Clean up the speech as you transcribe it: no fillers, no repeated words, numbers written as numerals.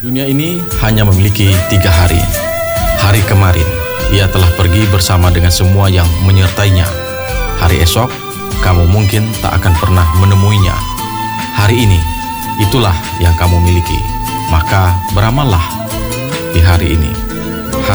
Dunia ini hanya memiliki 3 hari. Hari kemarin, ia telah pergi bersama dengan semua yang menyertainya. Hari esok, kamu mungkin tak akan pernah menemuinya. Hari ini, itulah yang kamu miliki. Maka beramallah di hari ini.